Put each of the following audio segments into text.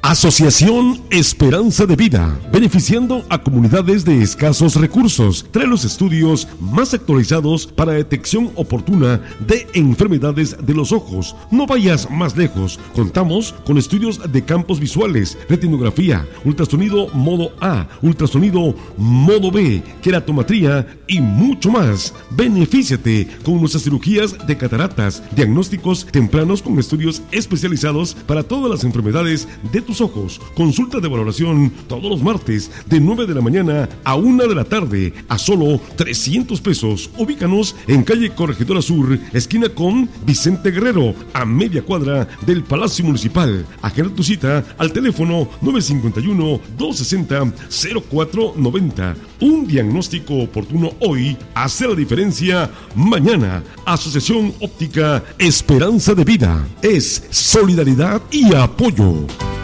Asociación Esperanza de Vida, beneficiando a comunidades de escasos recursos. Trae los estudios más actualizados para detección oportuna de enfermedades de los ojos. No vayas más lejos. Contamos con estudios de campos visuales, retinografía, ultrasonido modo A, ultrasonido modo B, queratometría y mucho más. Benefíciate con nuestras cirugías de cataratas, diagnósticos tempranos con estudios especializados para todas las enfermedades de tus ojos. Consulta de valoración todos los martes de 9 de la mañana a 1 de la tarde a solo 300 pesos. Ubícanos en calle Corregidora Sur, esquina con Vicente Guerrero, a media cuadra del Palacio Municipal. Agenda tu cita al teléfono 951-260-0490. Un diagnóstico oportuno hoy hace la diferencia mañana. Asociación Óptica Esperanza de Vida es solidaridad y apoyo.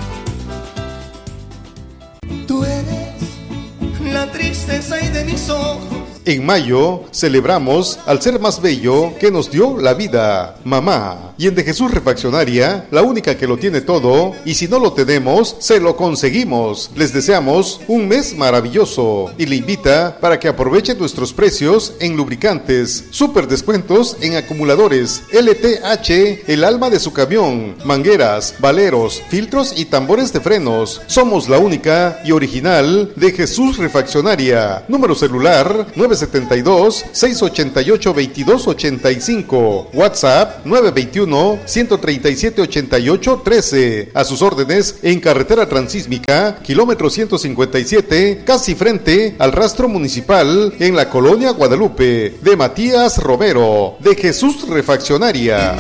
Tú eres la tristeza y de mis ojos. En mayo celebramos al ser más bello que nos dio la vida, mamá. Y en De Jesús Refaccionaria, la única que lo tiene todo, y si no lo tenemos, se lo conseguimos. Les deseamos un mes maravilloso y le invita para que aproveche nuestros precios en lubricantes, super descuentos en acumuladores, LTH, el alma de su camión, mangueras, valeros, filtros y tambores de frenos. Somos la única y original De Jesús Refaccionaria. Número celular 972-688-2285. WhatsApp 921-137-8813. A sus órdenes en carretera transísmica, kilómetro 157, casi frente al rastro municipal en la colonia Guadalupe. De Matías Romero, De Jesús Refaccionaria.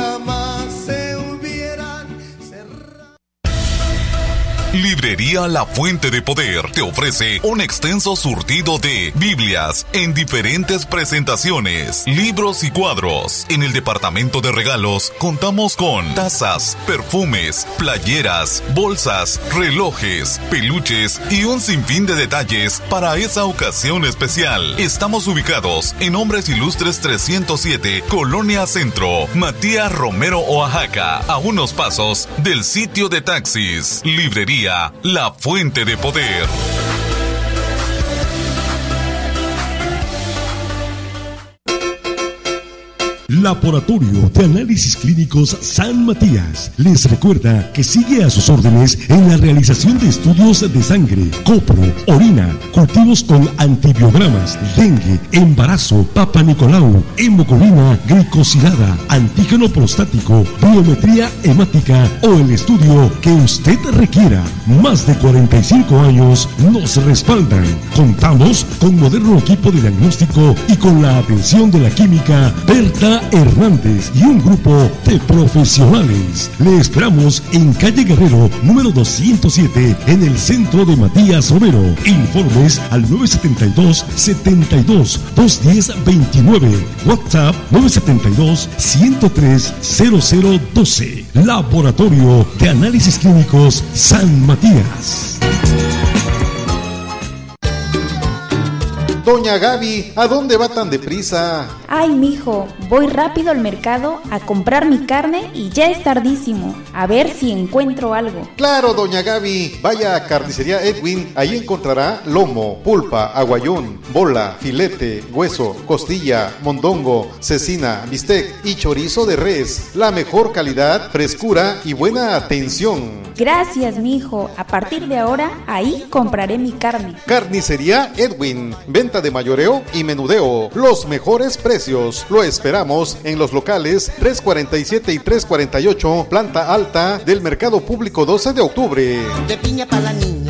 Librería La Fuente de Poder te ofrece un extenso surtido de Biblias en diferentes presentaciones, libros y cuadros. En el departamento de regalos contamos con tazas, perfumes, playeras, bolsas, relojes, peluches y un sinfín de detalles para esa ocasión especial. Estamos ubicados en Hombres Ilustres 307, Colonia Centro, Matías Romero, Oaxaca, a unos pasos del sitio de taxis. Librería La Fuente de Poder. Laboratorio de Análisis Clínicos San Matías les recuerda que sigue a sus órdenes en la realización de estudios de sangre, copro, orina, cultivos con antibiogramas, dengue, embarazo, Papa Nicolau, hemoglobina glicosilada, antígeno prostático, biometría hemática o el estudio que usted requiera. Más de 45 años nos respaldan. Contamos con moderno equipo de diagnóstico y con la atención de la química Berta Hernández y un grupo de profesionales. Le esperamos en calle Guerrero, número 207, en el centro de Matías Romero. Informes al 972-72-210-29. WhatsApp 972-103-0012. Laboratorio de Análisis Clínicos San Matías. Doña Gaby, ¿a dónde va tan deprisa? Ay, mijo, voy rápido al mercado a comprar mi carne y ya es tardísimo. A ver si encuentro algo. Claro, doña Gaby, vaya a Carnicería Edwin, ahí encontrará lomo, pulpa, aguayón, bola, filete, hueso, costilla, mondongo, cecina, bistec y chorizo de res. La mejor calidad, frescura y buena atención. Gracias, mijo. A partir de ahora, ahí compraré mi carne. Carnicería Edwin, venta de mayoreo y menudeo, los mejores precios. Lo esperamos en los locales 347 y 348, planta alta del Mercado Público 12 de octubre. De piña para la niña.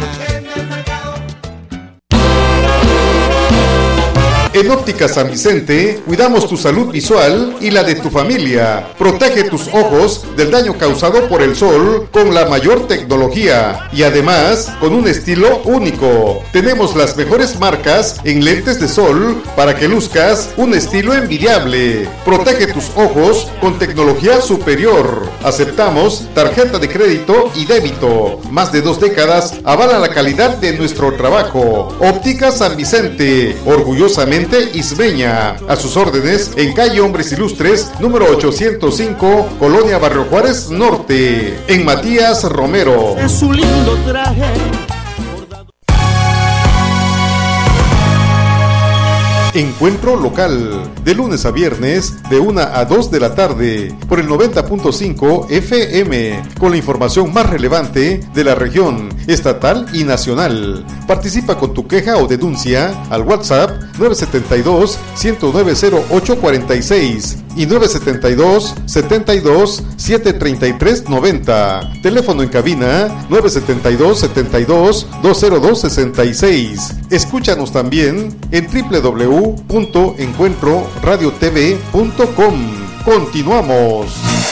En Óptica San Vicente, cuidamos tu salud visual y la de tu familia. Protege tus ojos del daño causado por el sol con la mayor tecnología y además con un estilo único. Tenemos las mejores marcas en lentes de sol para que luzcas un estilo envidiable. Protege tus ojos con tecnología superior. Aceptamos tarjeta de crédito y débito. Más de 2 décadas avala la calidad de nuestro trabajo. Óptica San Vicente, orgullosamente Vicente Ismeña. A sus órdenes en calle Hombres Ilustres, número 805, Colonia Barrio Juárez Norte, en Matías Romero. Es su lindo traje. Encuentro local, de lunes a viernes, de 1 a 2 de la tarde, por el 90.5 FM, con la información más relevante de la región, estatal y nacional. Participa con tu queja o denuncia al WhatsApp 972-109-0846 y 972-72-733-90. Teléfono en cabina 972-72-20266. Escúchanos también en www.encuentroradiotv.com. Continuamos.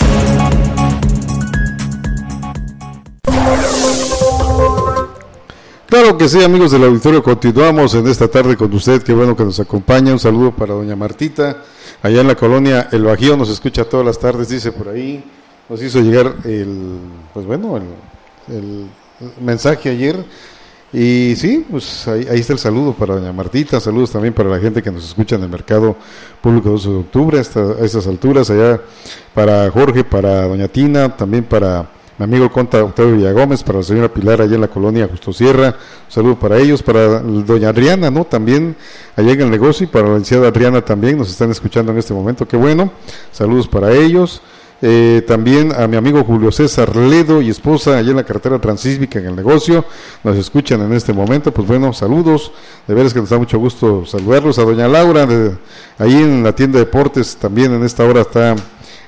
Claro que sí, amigos del auditorio, continuamos en esta tarde con usted. Qué bueno que nos acompaña. Un saludo para doña Martita, allá en la colonia El Bajío, nos escucha todas las tardes, dice por ahí. Nos hizo llegar el mensaje ayer. Y sí, pues ahí está el saludo para doña Martita. Saludos también para la gente que nos escucha en el Mercado Público 12 de octubre, a estas alturas, allá para Jorge, para doña Tina, también para mi amigo Conta Octavio Villagómez, para la señora Pilar allá en la colonia Justo Sierra. Un saludo para ellos, para doña Adriana, ¿no? También allá en el negocio, y para la licenciada Adriana también nos están escuchando en este momento. Qué bueno, saludos para ellos. También a mi amigo Julio César Ledo y esposa allá en la carretera transísmica en el negocio, nos escuchan en este momento. Pues bueno, saludos, de veras que nos da mucho gusto saludarlos. A doña Laura, ahí en la tienda de deportes, también en esta hora está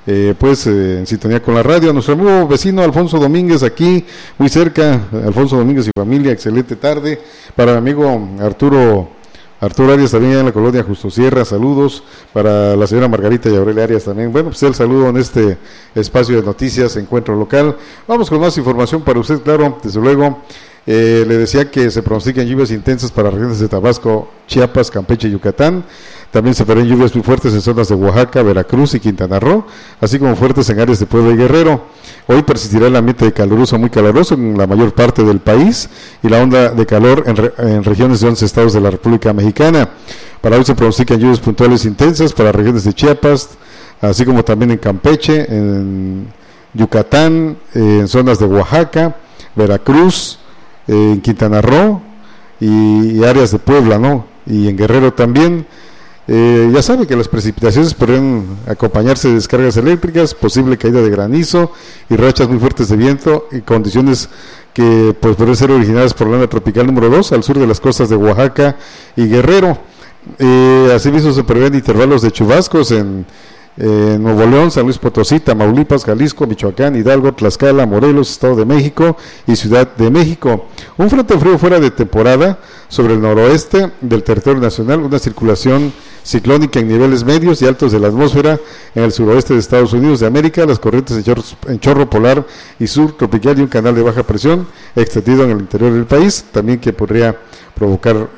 en sintonía con la radio. A nuestro amigo vecino Alfonso Domínguez, aquí muy cerca, Alfonso Domínguez y familia, excelente tarde. Para mi amigo Arturo Arias también en la colonia Justo Sierra, saludos. Para la señora Margarita y Aurelia Arias también. Bueno, pues el saludo en este espacio de noticias, Encuentro Local. Vamos con más información para usted, claro, desde luego. Le decía que se pronostican lluvias intensas para regiones de Tabasco, Chiapas, Campeche y Yucatán. También se prevén lluvias muy fuertes en zonas de Oaxaca, Veracruz y Quintana Roo, así como fuertes en áreas de Puebla y Guerrero. Hoy persistirá el ambiente de caluroso, muy caluroso en la mayor parte del país, y la onda de calor en regiones de 11 estados de la República Mexicana. Para hoy se pronostican lluvias puntuales intensas para regiones de Chiapas, así como también en Campeche, en Yucatán, en zonas de Oaxaca, Veracruz, en Quintana Roo y áreas de Puebla, ¿no? Y en Guerrero también. Ya sabe que las precipitaciones podrían acompañarse de descargas eléctricas, posible caída de granizo y rachas muy fuertes de viento, y condiciones que pues podrían ser originadas por la onda tropical número 2 al sur de las costas de Oaxaca y Guerrero. Asimismo se prevén intervalos de chubascos en Nuevo León, San Luis Potosí, Tamaulipas, Jalisco, Michoacán, Hidalgo, Tlaxcala, Morelos, Estado de México y Ciudad de México. Un frente frío fuera de temporada sobre el noroeste del territorio nacional, una circulación ciclónica en niveles medios y altos de la atmósfera en el suroeste de Estados Unidos de América, las corrientes en chorro polar y sur tropical y un canal de baja presión extendido en el interior del país, también que podría provocar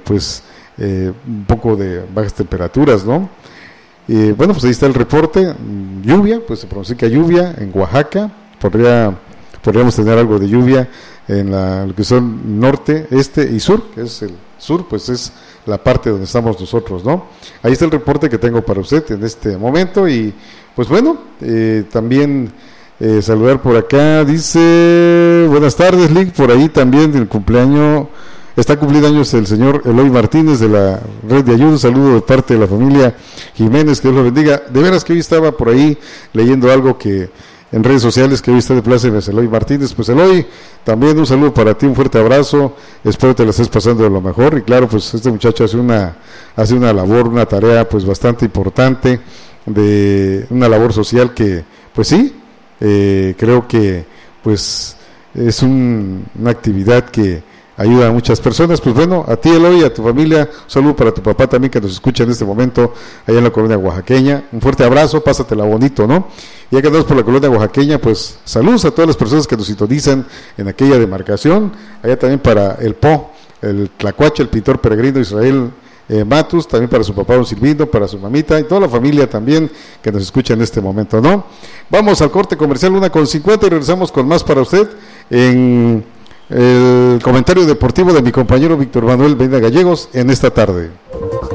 un poco de bajas temperaturas, ¿no? Bueno, pues ahí está el reporte. Lluvia, pues se pronostica lluvia en Oaxaca. Podríamos tener algo de lluvia en lo que son norte, este y sur, que es el sur, pues es la parte donde estamos nosotros, ¿no? Ahí está el reporte que tengo para usted en este momento. Y pues bueno, también saludar por acá, dice, buenas tardes, Lick, por ahí también el cumpleaños. Está cumpliendo años el señor Eloy Martínez de la Red de Ayuda. Un saludo de parte de la familia Jiménez, que Dios lo bendiga. De veras que hoy estaba por ahí leyendo algo que en redes sociales, que hoy está de plácemes Eloy Martínez. Pues Eloy, también un saludo para ti, un fuerte abrazo. Espero te la estés pasando de lo mejor. Y claro, pues este muchacho hace una labor, una tarea pues bastante importante, de una labor social que pues sí, creo que pues es una actividad que ayuda a muchas personas. Pues bueno, a ti Eloy, a tu familia, un saludo para tu papá también que nos escucha en este momento allá en la colonia oaxaqueña, un fuerte abrazo, pásatela bonito, ¿no? Y ya que andamos por la colonia oaxaqueña, pues saludos a todas las personas que nos sintonizan en aquella demarcación, allá también para el Po, el Tlacuache, el pintor peregrino Israel Matus, también para su papá don Silvino, para su mamita y toda la familia también que nos escucha en este momento, ¿no? Vamos al corte comercial 1:50 y regresamos con más para usted en el comentario deportivo de mi compañero Víctor Manuel Medina Gallegos en esta tarde.